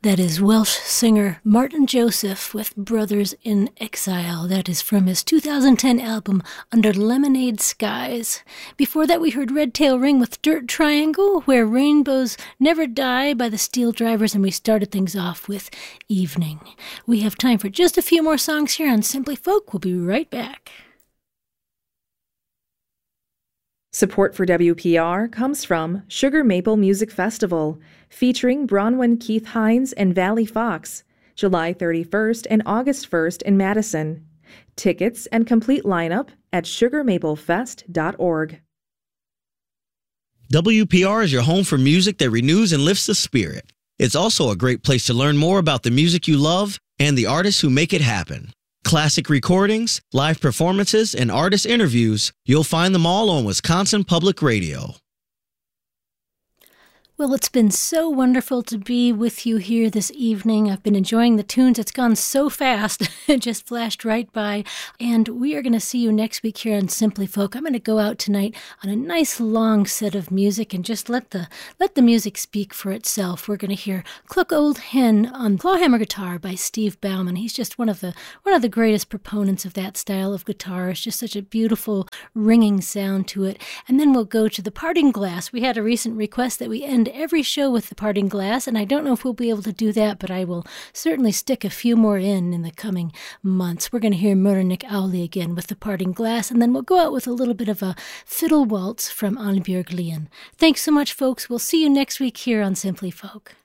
That is Welsh singer Martin Joseph with Brothers in Exile. That is from his 2010 album Under Lemonade Skies. Before that, we heard Red Tail Ring with Dirt Triangle, Where Rainbows Never Die by the Steel Drivers, and we started things off with Evening. We have time for just a few more songs here on Simply Folk. We'll be right back. Support for WPR comes from Sugar Maple Music Festival, featuring Bronwyn Keith Hines and Valley Fox, July 31st and August 1st in Madison. Tickets and complete lineup at sugarmaplefest.org. WPR is your home for music that renews and lifts the spirit. It's also a great place to learn more about the music you love and the artists who make it happen. Classic recordings, live performances, and artist interviews, you'll find them all on Wisconsin Public Radio. Well, it's been so wonderful to be with you here this evening. I've been enjoying the tunes. It's gone so fast. It just flashed right by. And we are going to see you next week here on Simply Folk. I'm going to go out tonight on a nice long set of music and just let the music speak for itself. We're going to hear Cluck Old Hen on clawhammer guitar by Steve Bauman. He's just one of the greatest proponents of that style of guitar. It's just such a beautiful ringing sound to it. And then we'll go to the Parting Glass. We had a recent request that we end every show with the Parting Glass, and I don't know if we'll be able to do that, but I will certainly stick a few more in the coming months. We're going to hear Murdernick Owley again with the Parting Glass, and then we'll go out with a little bit of a fiddle waltz from Annbjørg Lien. Thanks so much, folks. We'll see you next week here on Simply Folk.